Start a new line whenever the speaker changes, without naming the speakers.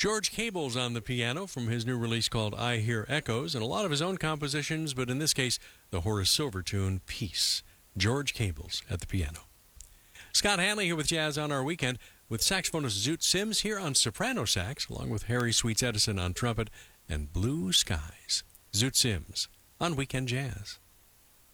George Cable's on the piano from his new release called I Hear Echoes, and a lot of his own compositions, but in this case, the Horace Silver tune, Peace. George Cable's at the piano. Scott Hanley here with Jazz on Our Weekend, with saxophonist Zoot Sims here on soprano sax, along with Harry Sweets Edison on trumpet, and Blue Skies. Zoot Sims on Weekend Jazz.